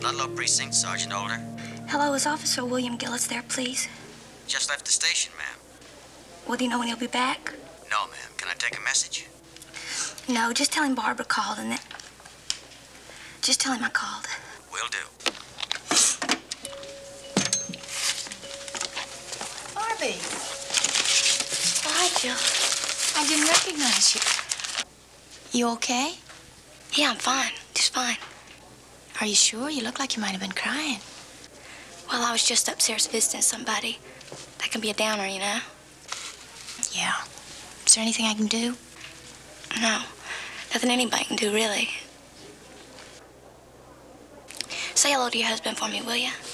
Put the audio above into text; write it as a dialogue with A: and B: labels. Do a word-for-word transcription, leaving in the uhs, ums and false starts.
A: Ludlow Precinct, Sergeant Older.
B: Hello, is Officer William Gillis there, please?
A: Just left the station, ma'am.
B: Well, do you know when he'll be back?
A: No, ma'am. Can I take a message?
B: No, just tell him Barbara called and that... Just tell him I called.
A: Will do.
C: Barbie.
B: Oh, hi, Jill.
C: I didn't recognize you. You okay?
B: Yeah, I'm fine. Just fine.
C: Are you sure? You look like you might have been crying.
B: Well, I was just upstairs visiting somebody. That can be a downer, you know?
C: Yeah. Is there anything I can do?
B: No. Nothing anybody can do, really. Say hello to your husband for me, will you?